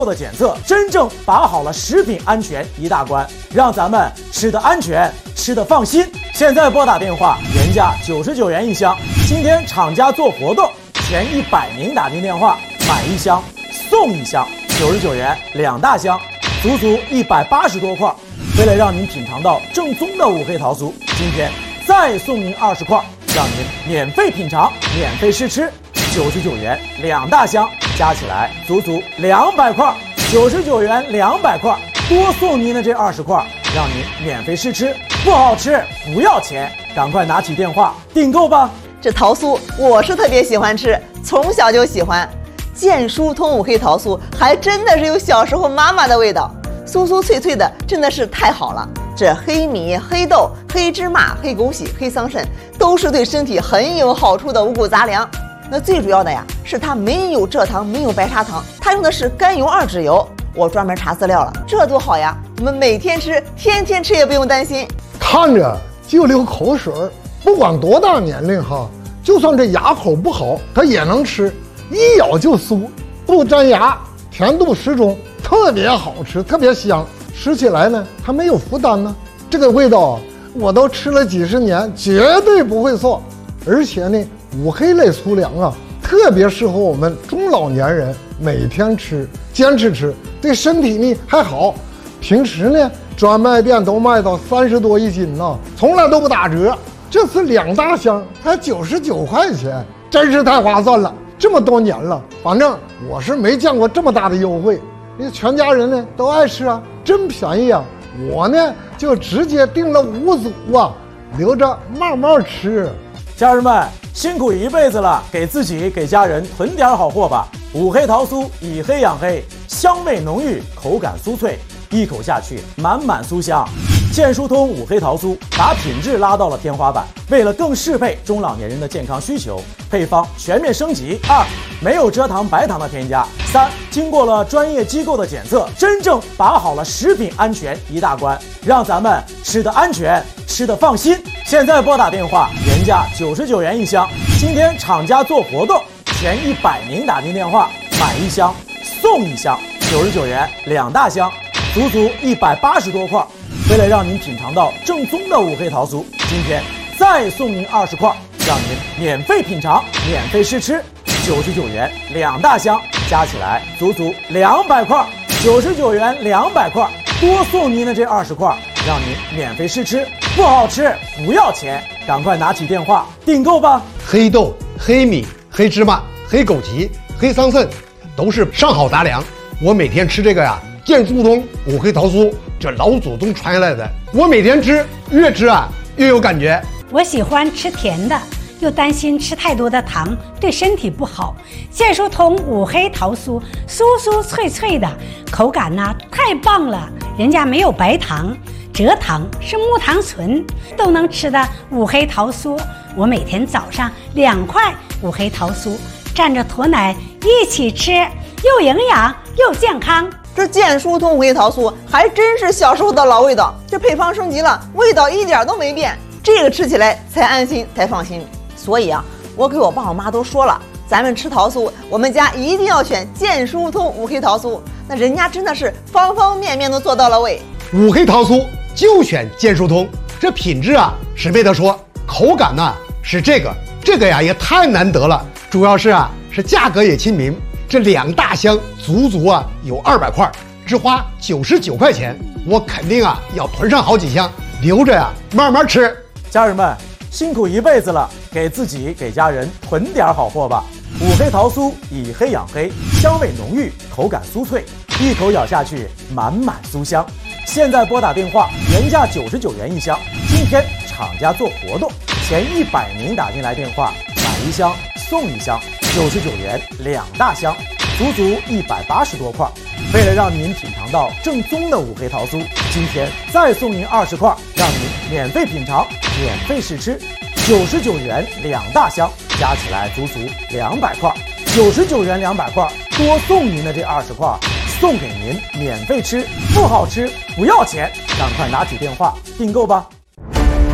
的检测，真正把好了食品安全一大关，让咱们吃得安全，吃得放心。现在拨打电话，原价99元一箱，今天厂家做活动，前100名打进电话买一箱送一箱，99元2大箱，足足180多块。为了让您品尝到正宗的五黑桃酥，今天再送您20块，让您免费品尝，免费试吃，99元2大箱。加起来足足200块，99元200块，多送您的这20块，让您免费试吃，不好吃不要钱，赶快拿起电话订购吧。 这桃酥我是特别喜欢吃，从小就喜欢。健舒通五黑桃酥还真的是有小时候妈妈的味道，酥酥脆脆的，真的是太好了。这黑米、黑豆、黑芝麻、黑枸杞、黑桑葚都是对身体很有好处的五谷杂粮。那最主要的呀，是它没有蔗糖，没有白砂糖，它用的是甘油2酯油。我专门查资料了，这多好呀！我们每天吃，天天吃也不用担心。 看着就流口水，不管多大年龄哈，就算这牙口不好，它也能吃，一咬就酥，不粘牙，甜度适中，特别好吃，特别香。吃起来呢，它没有负担呢。这个味道我都吃了几十年，绝对不会错。而且呢，五黑类粗粮啊，特别适合我们中老年人每天吃，坚持吃，对身体呢还好。平时呢，专卖店都卖到30多一斤呢，从来都不打折。这次2大箱才99块钱，真是太划算了。这么多年了，反正我是没见过这么大的优惠。因为全家人呢都爱吃啊，真便宜啊！我呢就直接订了5组啊，留着慢慢吃。 家人们辛苦一辈子了，给自己给家人囤点好货吧。五黑桃酥以黑养黑，香味浓郁，口感酥脆，一口下去满满酥香。健舒通五黑桃酥把品质拉到了天花板，为了更适配中老年人的健康需求，配方全面升级。2、没有蔗糖白糖的添加。3、经过了专业机构的检测，真正把好了食品安全一大关，让咱们吃得安全，吃得放心。现在拨打电话，原价99元一箱，今天厂家做活动，前100名打进电话买一箱送一箱，99元2大箱，足足180多块。为了让您品尝到正宗的五黑桃酥，今天再送您20块，让您免费品尝，免费试吃，99元2大箱，加起来足足200块，99元200块，多送您的这20块，让您免费试吃，不好吃不要钱，赶快拿起电话订购吧。 黑豆、黑米、黑芝麻、黑枸杞、黑桑葚都是上好杂粮，我每天吃这个呀，健舒通五黑桃酥，这老祖宗传下来的，我每天吃，越吃啊越有感觉。 我喜欢吃甜的，又担心吃太多的糖对身体不好。健舒通五黑桃酥酥酥脆脆的，口感呢太棒了，人家没有白糖，蔗糖是木糖醇，都能吃的五黑桃酥。我每天早上2块五黑桃酥，蘸着驮奶一起吃，又营养又健康。 这健舒通五黑桃酥还真是小时候的老味道，这配方升级了，味道一点都没变，这个吃起来才安心才放心。所以啊，我给我爸我妈都说了，咱们吃桃酥，我们家一定要选健舒通五黑桃酥，那人家真的是方方面面都做到了位。 五黑桃酥就选健舒通，这品质啊是没得说，口感呢是这个呀也太难得了，主要是价格也亲民。这2大箱足足有200块，只花99块钱，我肯定要囤上好几箱，留着慢慢吃。 家人们辛苦一辈子了，给自己给家人囤点好货吧。五黑桃酥以黑养黑，香味浓郁，口感酥脆，一口咬下去满满酥香。现在拨打电话，原价99元一箱，今天厂家做活动，前100名打进来电话买一箱送一箱，99元2大箱，足足180多块。为了让您品尝到正宗的五黑桃酥，今天再送您20块，让您免费品尝，免费试吃，99元2大箱，加起来足足200块，99元200块，多送您的这20块，送给您免费吃，不好吃不要钱，赶快拿起电话订购吧。